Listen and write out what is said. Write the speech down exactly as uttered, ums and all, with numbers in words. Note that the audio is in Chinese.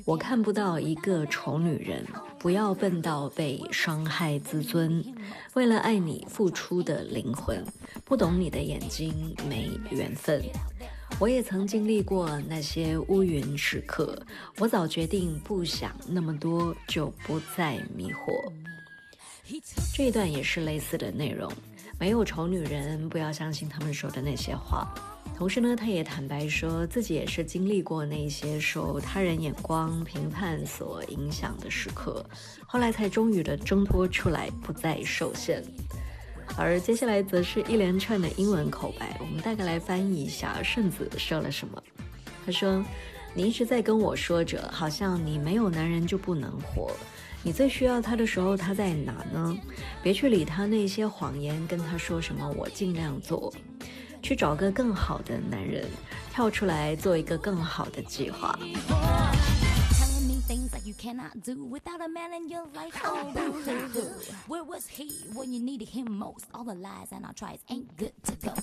我看不到一个丑女人，不要笨到被伤害自尊。为了爱你付出的灵魂，不懂你的眼睛没缘分。我也曾经历过那些乌云时刻，我早决定不想那么多，就不再迷惑。这一段也是类似的内容，没有丑女人，不要相信他们说的那些话。同时呢，他也坦白说自己也是经历过那些受他人眼光评判所影响的时刻，后来才终于的挣脱出来，不再受限。而接下来则是一连串的英文口白，我们大概来翻译一下圣子说了什么。他说，你一直在跟我说着，好像你没有男人就不能活，你最需要他的时候他在哪呢？别去理他那些谎言，跟他说什么我尽量做，去找个更好的男人，跳出来做一个更好的计划。 Things that you cannot do without a man in your life. Oh, boo-hoo-hoo. Where was he when you needed him most? All the lies and our tries ain't good to go.